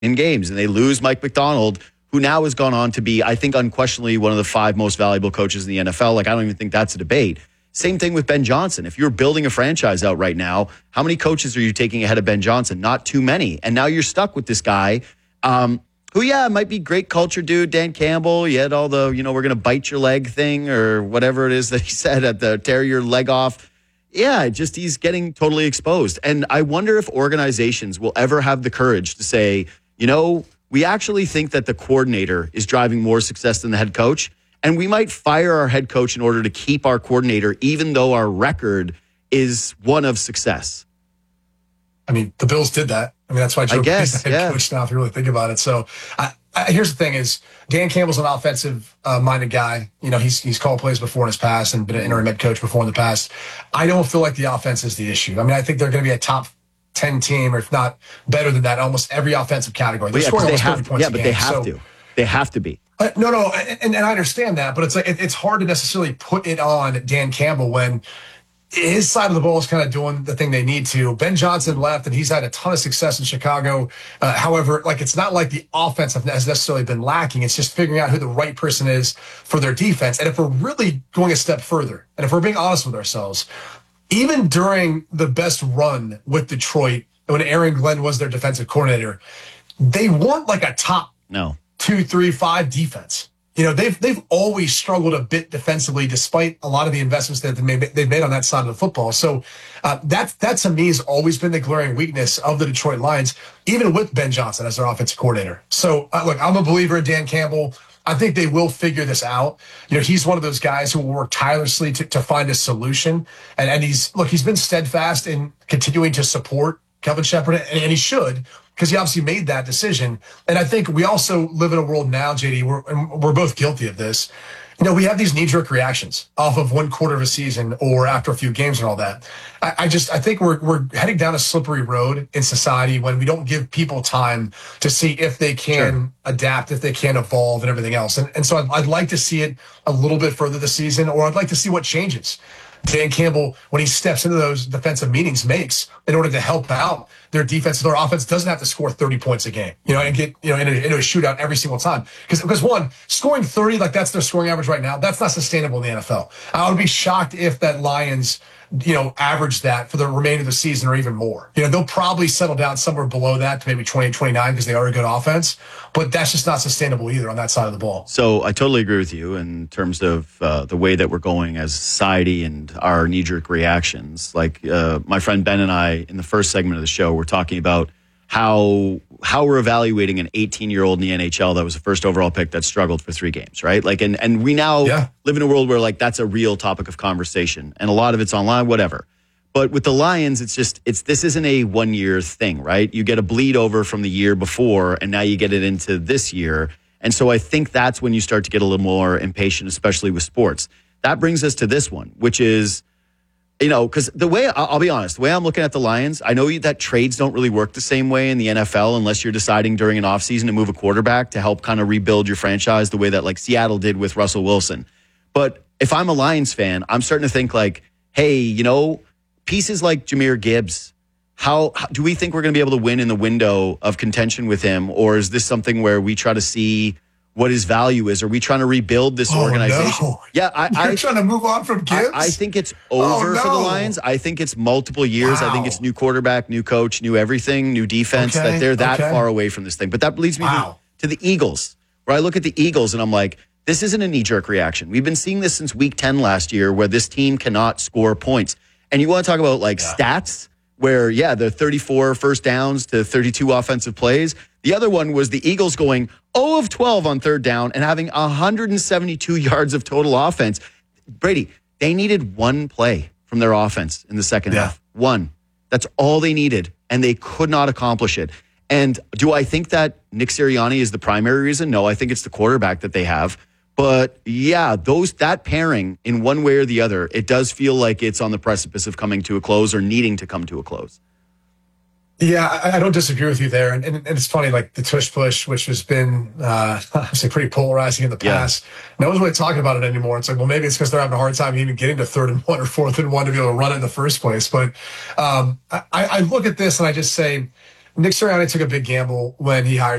in games, and they lose Mike Macdonald, who now has gone on to be, I think, unquestionably one of the 5 most valuable coaches in the NFL. Like, I don't even think that's a debate. Same thing with Ben Johnson. If you're building a franchise out right now, how many coaches are you taking ahead of Ben Johnson? Not too many. And now you're stuck with this guy who, might be great culture dude, Dan Campbell. You had all the, we're going to bite your leg thing or whatever it is that he said at the tear your leg off. Yeah, just he's getting totally exposed. And I wonder if organizations will ever have the courage to say, we actually think that the coordinator is driving more success than the head coach. And we might fire our head coach in order to keep our coordinator, even though our record is one of success. I mean, the Bills did that. I mean, that's why Joe Brady's the head coach now, if you really think about it. So here's the thing is, Dan Campbell's an offensive-minded guy. He's called plays before in his past and been an interim head coach before in the past. I don't feel like the offense is the issue. I mean, I think they're going to be a top 10 team, or if not better than that, almost every offensive category. They're scoring almost 30 points a game. But they have to. They have to be. No, and I understand that, but it's like it's hard to necessarily put it on Dan Campbell when his side of the ball is kind of doing the thing they need to. Ben Johnson left, and he's had a ton of success in Chicago. However, it's not like the offense has necessarily been lacking. It's just figuring out who the right person is for their defense. And if we're really going a step further, and if we're being honest with ourselves, even during the best run with Detroit, when Aaron Glenn was their defensive coordinator, they weren't like a top 2, 3, 5 defense. They've always struggled a bit defensively, despite a lot of the investments that they've made on that side of the football. So that to me has always been the glaring weakness of the Detroit Lions, even with Ben Johnson as their offensive coordinator. So look, I'm a believer in Dan Campbell. I think they will figure this out. He's one of those guys who will work tirelessly to find a solution. And he's been steadfast in continuing to support Kelvin Shepherd, and he should, because he obviously made that decision. And I think we also live in a world now, JD, we're both guilty of this. We have these knee-jerk reactions off of one quarter of a season or after a few games and all that. I think we're heading down a slippery road in society when we don't give people time to see if they can adapt, if they can evolve and everything else. And so I'd like to see it a little bit further this season, or I'd like to see what changes Dan Campbell, when he steps into those defensive meetings, makes in order to help out their defense. Their offense doesn't have to score 30 points a game, and get in a shootout every single time. Because one, scoring 30, that's their scoring average right now, that's not sustainable in the NFL. I would be shocked if that Lions average that for the remainder of the season or even more. They'll probably settle down somewhere below that to maybe 20, 29 because they are a good offense, but that's just not sustainable either on that side of the ball. So I totally agree with you in terms of the way that we're going as a society and our knee-jerk reactions. My friend Ben and I, in the first segment of the show, were talking about how we're evaluating an 18-year-old in the NHL that was the first overall pick that struggled for 3 games, right? And we now live in a world where that's a real topic of conversation, and a lot of it's online, whatever. But with the Lions, this isn't a 1-year thing, right? You get a bleed over from the year before, and now you get it into this year. And so I think that's when you start to get a little more impatient, especially with sports. That brings us to this one, which is, because the way, I'll be honest, the way I'm looking at the Lions, I know that trades don't really work the same way in the NFL unless you're deciding during an offseason to move a quarterback to help kind of rebuild your franchise the way that Seattle did with Russell Wilson. But if I'm a Lions fan, I'm starting to think hey, pieces like Jahmyr Gibbs, how do we think we're going to be able to win in the window of contention with him? Or is this something where we try to see what his value is? Are we trying to rebuild this organization? No. Yeah, you're trying to move on from Gibbs? I think it's over for the Lions. I think it's multiple years. Wow. I think it's new quarterback, new coach, new everything, new defense, that they're that far away from this thing. But that leads me to the Eagles, where I look at the Eagles and I'm like, this isn't a knee-jerk reaction. We've been seeing this since week 10 last year, where this team cannot score points. And you want to talk about stats where, they're 34 first downs to 32 offensive plays. The other one was the Eagles going 0 of 12 on third down and having 172 yards of total offense. Brady, they needed one play from their offense in the second half. One. That's all they needed, and they could not accomplish it. And do I think that Nick Sirianni is the primary reason? No, I think it's the quarterback that they have. But that pairing in one way or the other, it does feel like it's on the precipice of coming to a close or needing to come to a close. Yeah, I don't disagree with you there. And it's funny, the tush-push, which has been, pretty polarizing in the past. No one's really talking about it anymore. It's maybe it's because they're having a hard time even getting to 3rd and 1 or 4th and 1 to be able to run it in the first place. But I look at this and I just say, Nick Sirianni took a big gamble when he hired